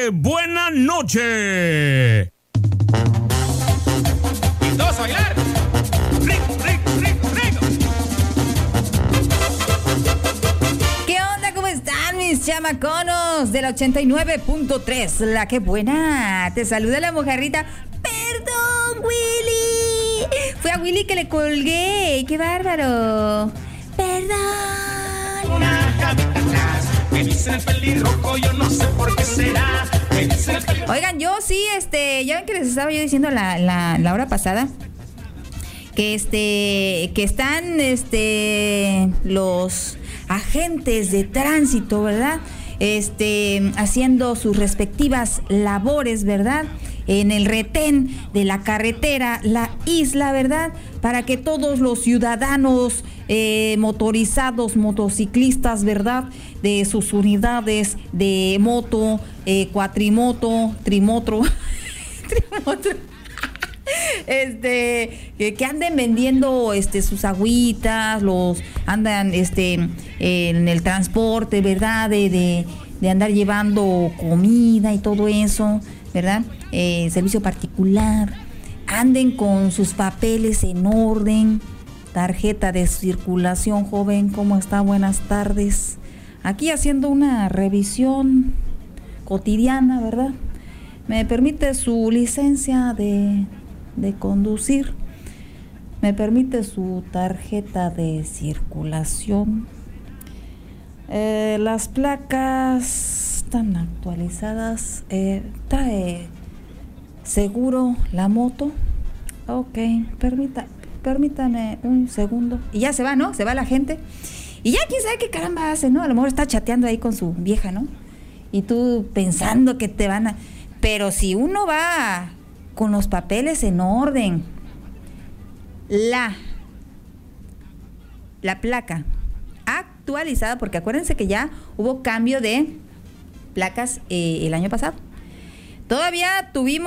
¡Qué buena noche! Y todos a bailar. ¿Qué onda? ¿Cómo están mis chamaconos del 89.3? La que buena. Te saluda la mojarrita. ¡Perdón, Willy! Fue a Willy que le colgué. ¡Qué bárbaro! ¡Perdón! Una camita atrás. Me dicen el pelirrojo, yo no sé por qué será. Me dicen el pelirrojo. Oigan, yo sí, ya ven que les estaba yo diciendo la hora pasada que están los agentes de tránsito, ¿verdad? Haciendo sus respectivas labores, ¿verdad? En el retén de la carretera, la isla, ¿verdad? Para que todos los ciudadanos motorizados, motociclistas, ¿verdad? De sus unidades de moto, cuatrimoto, trimotro, que anden vendiendo sus agüitas, andan en el transporte, ¿verdad? De andar llevando comida y todo eso, ¿verdad? Servicio particular, anden con sus papeles en orden, tarjeta de circulación. Joven, ¿cómo está? Buenas tardes. Aquí haciendo una revisión cotidiana, ¿verdad? ¿Me permite su licencia de conducir? ¿Me permite su tarjeta de circulación? Las placas están actualizadas. ¿Trae seguro la moto? Ok, permítame un segundo. Y ya se va, ¿no? Se va la gente. Y ya quién sabe qué caramba hace, ¿no? A lo mejor está chateando ahí con su vieja, ¿no? Y tú pensando que te van a... Pero si uno va con los papeles en orden, la placa actualizada, porque acuérdense que ya hubo cambio de placas el año pasado. Todavía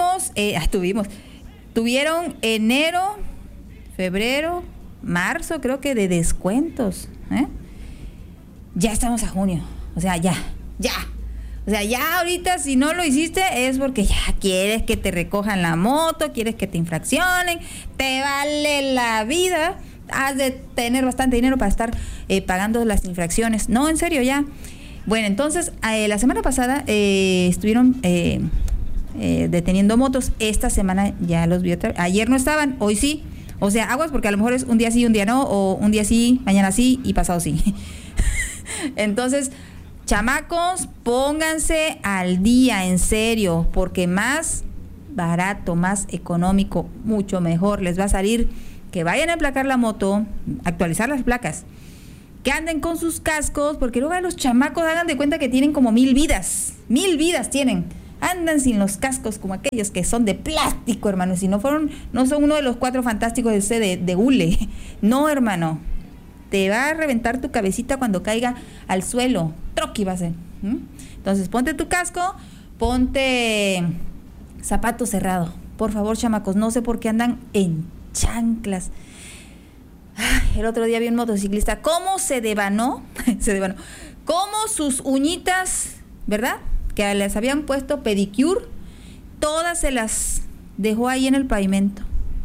tuvieron enero, febrero, marzo, creo que de descuentos, ¿eh? Ya estamos a junio, o sea, ya. O sea, ya ahorita si no lo hiciste es porque ya quieres que te recojan la moto, quieres que te infraccionen, te vale la vida, has de tener bastante dinero para estar pagando las infracciones. No, en serio, ya. Bueno, entonces, la semana pasada estuvieron deteniendo motos. Esta semana ya los vi otra vez. Ayer no estaban, hoy sí. O sea, aguas porque a lo mejor es un día sí, un día no, o un día sí, mañana sí y pasado sí. Entonces... chamacos, pónganse al día, en serio, porque más barato, más económico, mucho mejor les va a salir que vayan a emplacar la moto, actualizar las placas, que anden con sus cascos, porque luego los chamacos hagan de cuenta que tienen como 1000 vidas tienen, andan sin los cascos como aquellos que son de plástico, hermano, si no son uno de los 4 fantásticos de hule, no, hermano. Te va a reventar tu cabecita cuando caiga al suelo. Troqui va a ser. Entonces, ponte tu casco, ponte zapato cerrado. Por favor, chamacos, no sé por qué andan en chanclas. Ay, el otro día vi un motociclista. ¿Cómo se devanó? ¿Cómo sus uñitas, verdad? Que les habían puesto pedicure, todas se las dejó ahí en el pavimento.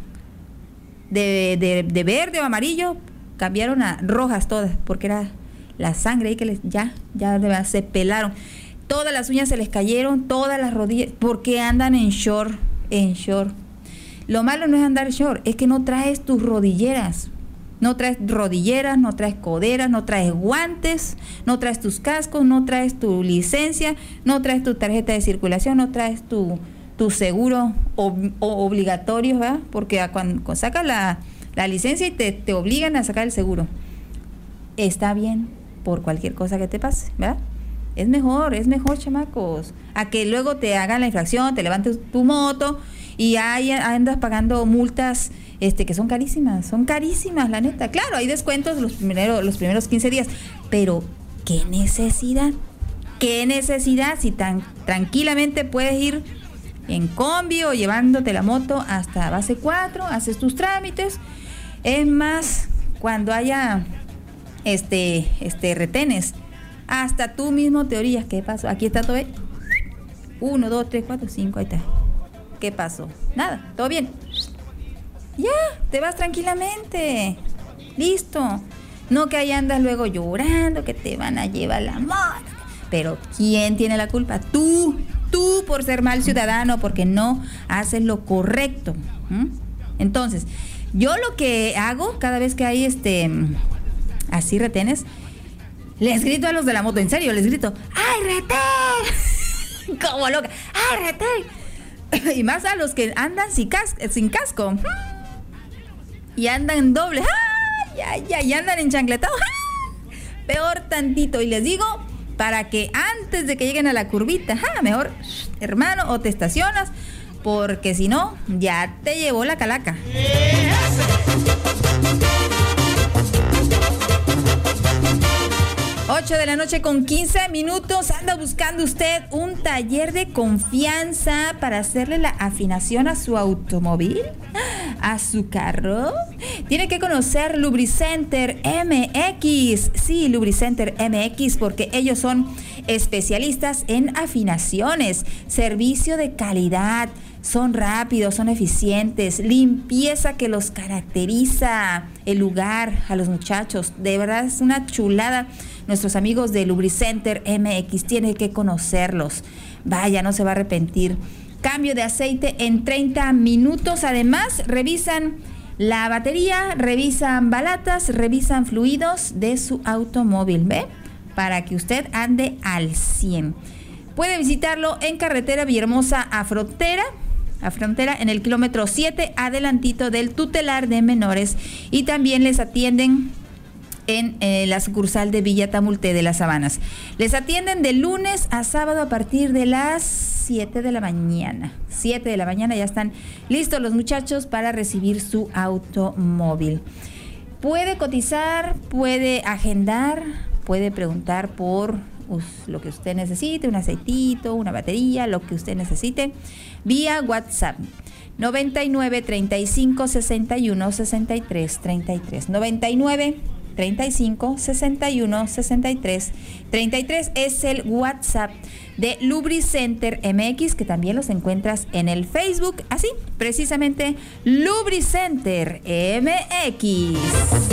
De verde o amarillo, cambiaron a rojas todas, porque era la sangre ahí que ya se pelaron. Todas las uñas se les cayeron, todas las rodillas, porque andan en short. Lo malo no es andar short, es que no traes tus rodilleras. No traes rodilleras, no traes coderas, no traes guantes, no traes tus cascos, no traes tu licencia, no traes tu tarjeta de circulación, no traes tu seguro obligatorio, ¿verdad? Porque cuando sacas la licencia y te obligan a sacar el seguro. Está bien por cualquier cosa que te pase, ¿verdad? Es mejor, chamacos, a que luego te hagan la infracción, te levantes tu moto y ahí andas pagando multas que son carísimas, la neta. Claro, hay descuentos los primeros 15 días, pero ¿qué necesidad si tan tranquilamente puedes ir en combi o llevándote la moto hasta base 4, haces tus trámites? Es más, cuando haya retenes, hasta tú mismo te orillas. ¿Qué pasó? Aquí está todo. 1, 2, 3, 4, 5, ahí está. ¿Qué pasó? Nada, todo bien. Ya, te vas tranquilamente. Listo. No que ahí andas luego llorando, que te van a llevar la moto. Pero ¿quién tiene la culpa? Tú por ser mal ciudadano, porque no haces lo correcto. Entonces, yo lo que hago cada vez que hay así retenes, les grito a los de la moto, en serio, les grito, ¡ay, retén! Como loca, ¡ay, retén! Y más a los que andan sin casco. Y andan doble, y andan enchancletados. Peor tantito. Y les digo, para que antes de que lleguen a la curvita, mejor, hermano, o te estacionas, porque si no, ya te llevó la calaca. 8 de la noche con 15 minutos. ¿Anda buscando usted un taller de confianza para hacerle la afinación a su automóvil? ¿A su carro? Tiene que conocer Lubricenter MX. Sí, Lubricenter MX, porque ellos son especialistas en afinaciones, servicio de calidad. Son rápidos, son eficientes, limpieza que los caracteriza, el lugar a los muchachos. De verdad es una chulada. Nuestros amigos de Lubricenter MX, tiene que conocerlos. Vaya, no se va a arrepentir. Cambio de aceite en 30 minutos. Además, revisan la batería, revisan balatas, revisan fluidos de su automóvil, ¿ve? Para que usted ande al 100. Puede visitarlo en carretera Villahermosa a Frontera, en el kilómetro 7, adelantito del tutelar de menores. Y también les atienden en la sucursal de Villa Tamulte de las Sabanas. Les atienden de lunes a sábado a partir de las 7 de la mañana. 7 de la mañana ya están listos los muchachos para recibir su automóvil. Puede cotizar, puede agendar, puede preguntar por lo que usted necesite, un aceitito, una batería, lo que usted necesite, vía WhatsApp 99 35 61 63 33. 99 35 61 63 33 es el WhatsApp de Lubricenter MX, que también los encuentras en el Facebook, así precisamente, Lubricenter MX.